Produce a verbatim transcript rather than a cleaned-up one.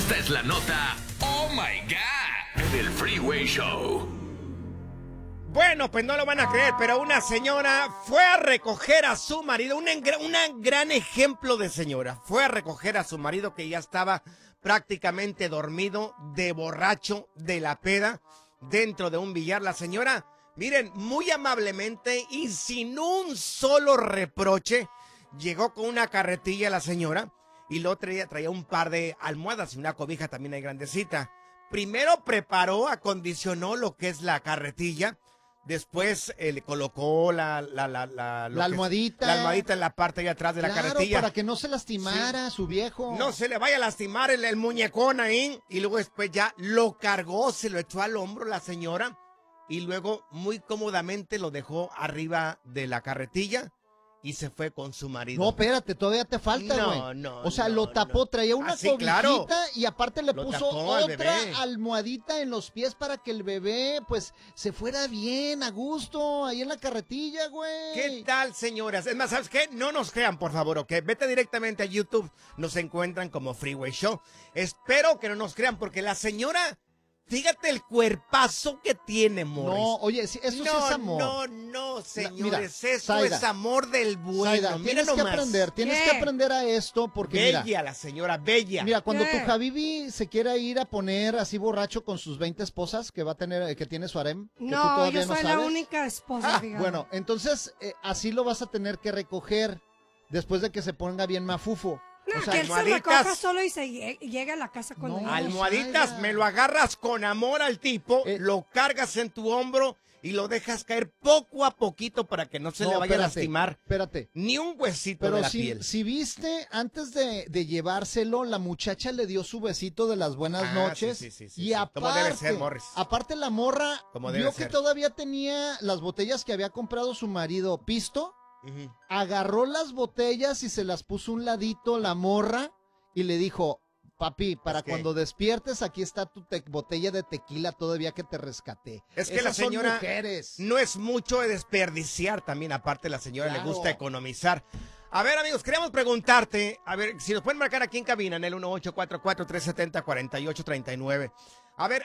Esta es la nota Oh My God del Freeway Show. Bueno, pues no lo van a creer, pero una señora fue a recoger a su marido, un, un gran ejemplo de señora. Fue a recoger a su marido que ya estaba prácticamente dormido, de borracho, de la peda, dentro de un billar. La señora, miren, muy amablemente y sin un solo reproche, llegó con una carretilla la señora y luego traía, traía un par de almohadas y una cobija también ahí grandecita. Primero preparó, acondicionó lo que es la carretilla. Después eh, le colocó la, la, la, la, la almohadita. Es, la almohadita en la parte de atrás de claro, la carretilla. Para que no se lastimara sí. su viejo. No se le vaya a lastimar el, el muñecón ahí. Y luego después ya lo cargó, se lo echó al hombro la señora. Y luego muy cómodamente lo dejó arriba de la carretilla. Y se fue con su marido. No, espérate, todavía te falta, güey. No, no, O sea, no, lo tapó, no. traía una ah, sí, cobijita claro. y aparte le lo puso otra almohadita en los pies para que el bebé, pues, se fuera bien, a gusto, ahí en la carretilla, güey. ¿Qué tal, señoras? Es más, ¿sabes qué? No nos crean, por favor, ¿ok? Vete directamente a YouTube, nos encuentran como Freeway Show. Espero que no nos crean porque la señora... Fíjate el cuerpazo que tiene, Morris. No, oye, eso sí no, es amor. No, no, señores, mira, esto Zaida, es amor del bueno. Zaida, Mira tienes nomás. que aprender, tienes ¿Qué? que aprender a esto porque Bella mira, la señora, bella. Mira, cuando ¿Qué? tu Habibi se quiera ir a poner así borracho con sus veinte esposas que va a tener, que tiene su harem, que tú No, todavía yo no soy la sabes. única esposa, Ah, fíjate. bueno, entonces eh, así lo vas a tener que recoger después de que se ponga bien mafufo. No, O sea, que él se almohaditas. recoja solo y se lle- llegue a la casa con No, él. Almohaditas, Zaida. me lo agarras con amor al tipo, Eh. lo cargas en tu hombro y lo dejas caer poco a poquito para que no se no, le vaya espérate, a lastimar Espérate. ni un huesito Pero de la si, piel. si viste, antes de, de llevárselo, la muchacha le dio su besito de las buenas Ah, noches. sí, sí, sí, sí, y sí. aparte, Como debe ser, Morris. aparte la morra Como debe vio que ser. todavía tenía las botellas que había comprado su marido pisto, Ujú. agarró las botellas y se las puso a un ladito la morra y le dijo, papi, para Es que- cuando despiertes, aquí está tu te- botella de tequila todavía que te rescaté. Es que Esas la son señora mujeres. no es mucho de desperdiciar también, aparte la señora Claro. le gusta economizar. A ver, amigos, queríamos preguntarte, a ver, si nos pueden marcar aquí en cabina en el uno ocho cuatro cuatro, tres siete cero, cuatro ocho tres nueve. A ver,